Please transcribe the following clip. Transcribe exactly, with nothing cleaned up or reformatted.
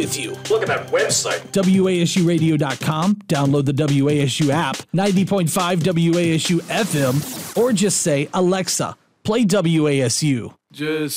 with you. Look at that website. W A S U radio dot com. Download the W A S U app, ninety point five W A S U F M, or just say, Alexa, play W A S U. Just